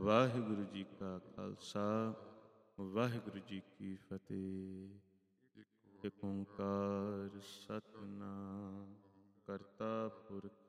ਵਾਹਿਗੁਰੂ ਜੀ ਕਾ ਖਾਲਸਾ, ਵਾਹਿਗੁਰੂ ਜੀ ਕੀ ਫਤਿਹ। ਏਕ ਓੰਕਾਰ ਸਤਿਨਾਮ ਕਰਤਾ ਪੁਰਖ